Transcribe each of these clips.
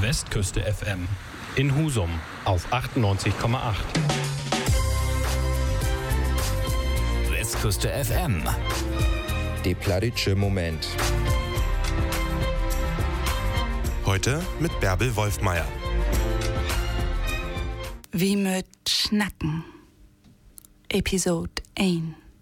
Westküste FM in Husum auf 98,8. Westküste FM. Der plattdeutsche Moment. Heute mit Bärbel Wolfmeier. Wie mit Schnacken. Episode 1.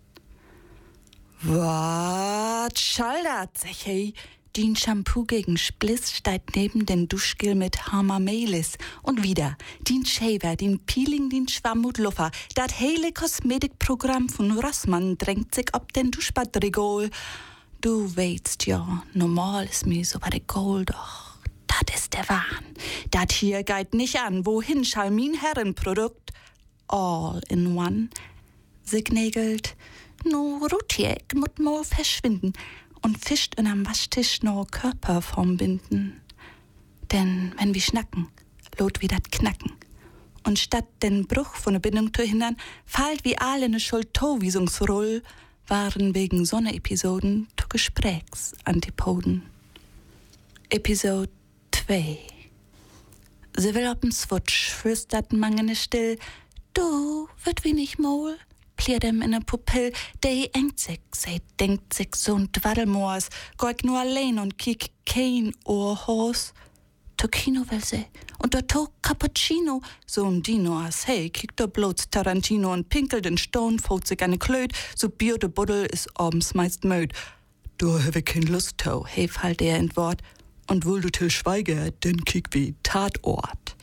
Wat schaldert sich, hey? Den Shampoo gegen Spliss steht neben den Duschgel mit Hamamelis. Und wieder, den Shaver, den Peeling, den Schwammut Luffer. Dat hele Kosmetikprogramm von Rossmann drängt sich ob den Duschbadregol. Du weißt ja, normal ist mir so bei der Gold doch. Dat ist der Wahn. Dat hier geht nicht an. Wohin schall mein Herrenprodukt? All in one. Signegelt, no Rutjek mut mal verschwinden und fischt in am Waschtisch no Körperform binden. Denn wenn wir schnacken, lot wie dat Knacken. Und statt den Bruch von der Bindung zu hindern, fallt wie alle ne Schuld-Tovisungsroll, waren wegen Sonne-Episoden zu Gesprächsantipoden. Episode 2. Sie will ob'n Swutsch, flüstert mangene still, du, wird wie nicht mol? Pliert in der Pupill, der engt sich, sie denkt sich so'n Dwaddelmoors, goik nur allein und kiek kein Ohrhos. To Kino will sie, und dort to Cappuccino, so'n Dino as hey, kiek do bloß Tarantino und pinkelt in Stone, faut sich eine Klöd, so Bier de Buddel is abends meist möd. Du habe kein Lust to, hey, fallt er in Wort, und wohl du till schweige, denn kiek wie Tatort.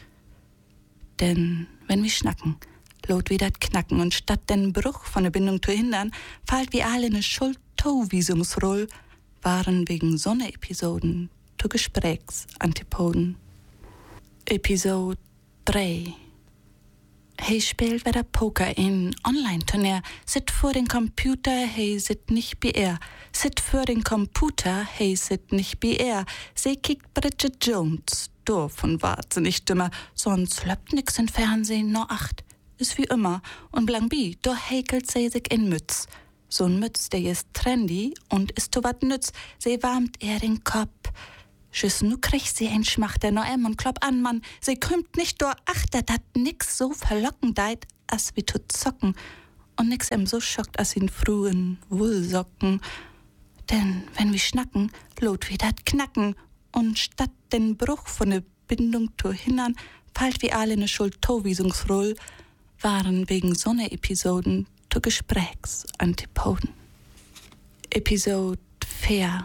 Denn wenn wir schnacken, lot wie dat Knacken und statt den Bruch von der Bindung zu hindern, fallt wie alle ne Schuld-Tovisungsroll, waren wegen Sonne-Episoden zu Gesprächsantipoden. Episode 3. Hey spielt wieder Poker in Online-Turnier, sit vor den Computer, hey sit nicht wie er, sit vor den Computer, hey sit nicht wie er, sie kickt Bridget Jones, doof und wahnsinnig dümmer, sonst löppt nix im Fernsehen, nur 8. Ist wie immer, und Blangbi, do häkelt sie sich in Mütz. So'n Mütz, der ist trendy und ist to wat nütz, sie warmt er den Kopf. Schüss, nu kriegt sie ein Schmachter no und klopp an, Mann, sie krümmt nicht do achter, dat nix so verlockend deit, as wie to zocken, und nix so schockt as in frühen Wollsocken. Denn wenn wir schnacken, lot wie dat Knacken, und statt den Bruch von der Bindung zu hindern, fallt wie alle ne Schuld-Tovisungsroll, waren wegen Sonne-Episoden zu Gesprächsantipoden. Episode 4.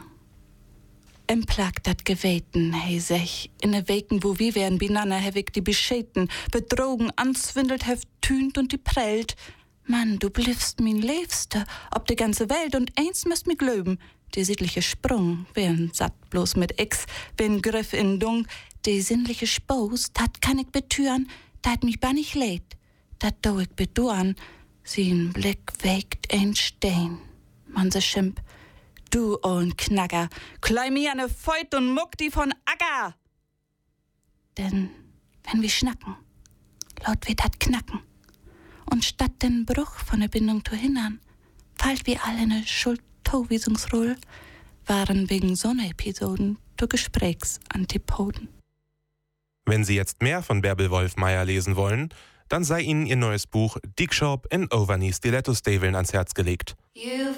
Plagt dat Geweten, hey sech, in de Weken, wo wir wären, binanna hevig die Beschäten, betrogen, anzwindelt, heft tünt und die prellt. Mann, du bliffst min Liebste, ob de ganze Welt, und eins müsst mi glöben, der sittliche Sprung, wär'n satt bloß mit X, wär'n Griff in Dung, de sinnliche Spaß, dat kann ich betüren, dat mich bann nicht lädt. Dat do ich beduan, sie'n Blick wägt ein Stein. Man se schimpf, du ollen Knacker, klei mir eine Feut und muck die von Acker. Denn wenn wir schnacken, laut wird dat Knacken. Und statt den Bruch von der Bindung zu hindern, fallt wie alle ne Schuld-Tovisungsroll, waren wegen Sonne-Episoden zu Gesprächsantipoden. Wenn Sie jetzt mehr von Bärbel Wolfmeier lesen wollen, dann sei Ihnen ihr neues Buch Dick Shop in Overknee Stiletto-Staveln ans Herz gelegt.